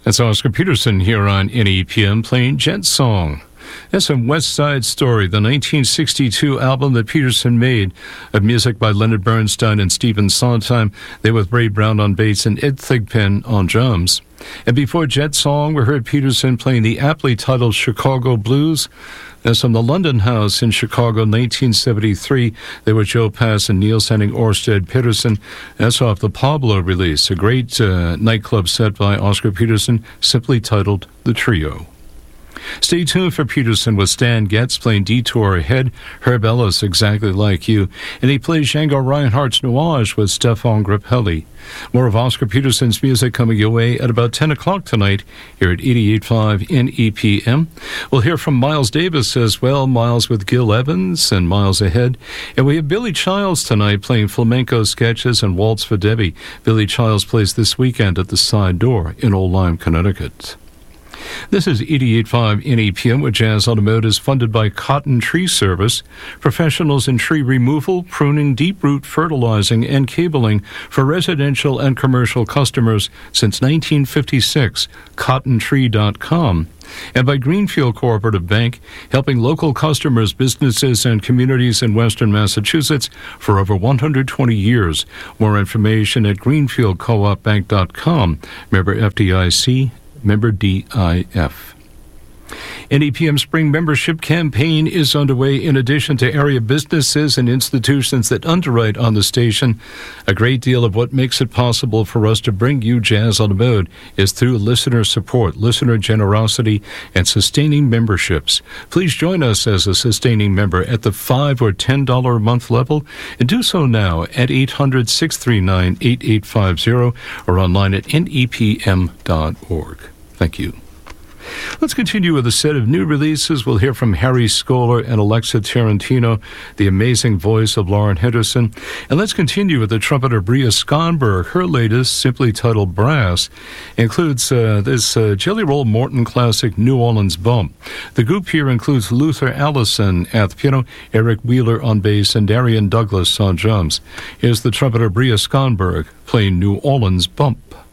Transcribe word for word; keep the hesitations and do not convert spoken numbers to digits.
That's Oscar Peterson here on N E P M playing Jet Song. That's from West Side Story, the nineteen sixty-two album that Peterson made of music by Leonard Bernstein and Stephen Sondheim. They with Ray Brown on bass and Ed Thigpen on drums. And before Jet Song, we heard Peterson playing the aptly titled Chicago Blues. That's from the London House in Chicago, nineteen seventy-three. They were Joe Pass and Niels Henning Orsted Peterson. That's off the Pablo release, a great uh, nightclub set by Oscar Peterson, simply titled The Trio. Stay tuned for Peterson with Stan Getz playing Detour Ahead, Herb Ellis, Exactly Like You, and he plays Django Reinhardt's Nuage with Stefan Grappelli. More of Oscar Peterson's music coming your way at about ten o'clock tonight here at eighty-eight point five N E P M. We'll hear from Miles Davis as well, Miles with Gil Evans and Miles Ahead. And we have Billy Childs tonight playing flamenco sketches and Waltz for Debbie. Billy Childs plays this weekend at the Side Door in Old Lyme, Connecticut. This is eighty-eight point five N E P M, where Jazz Automotive is funded by Cotton Tree Service, professionals in tree removal, pruning, deep root fertilizing, and cabling for residential and commercial customers since nineteen fifty-six, cotton tree dot com. And by Greenfield Cooperative Bank, helping local customers, businesses, and communities in Western Massachusetts for over one hundred twenty years. More information at greenfield coop bank dot com. Member F D I C, member D I F. N E P M Spring Membership Campaign is underway. In addition to area businesses and institutions that underwrite on the station, a great deal of what makes it possible for us to bring you Jazz on the Mode is through listener support, listener generosity, and sustaining memberships. Please join us as a sustaining member at the five dollars or ten dollars a month level, and do so now at eight hundred, six three nine, eight eight five zero or online at N E P M dot org. Thank you. Let's continue with a set of new releases. We'll hear from Harry Skoler and Alexa Tarantino, the amazing voice of Lauren Henderson. And let's continue with the trumpeter Bria Skonberg. Her latest, simply titled Brass, includes uh, this uh, Jelly Roll Morton classic New Orleans Bump. The group here includes Luther Allison at the piano, Eric Wheeler on bass, and Darian Douglas on drums. Here's the trumpeter Bria Skonberg playing New Orleans Bump.